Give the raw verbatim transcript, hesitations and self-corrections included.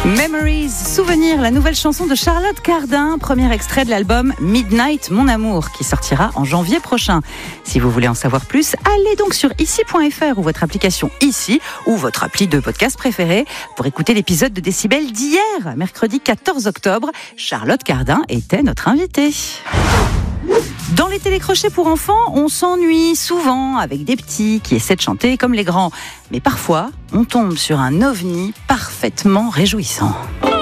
Memories, Souvenirs, la nouvelle chanson de Charlotte Cardin, premier extrait de l'album Midnight Mon Amour, qui sortira en janvier prochain. Si vous voulez en savoir plus, allez donc sur ici point f r ou votre application Ici, ou votre appli de podcast préférée, pour écouter l'épisode de Décibel d'hier, mercredi quatorze octobre. Charlotte Cardin était notre invitée. Dans les télécrochets pour enfants, on s'ennuie souvent avec des petits qui essaient de chanter comme les grands. Mais parfois, on tombe sur un ovni parfaitement réjouissant.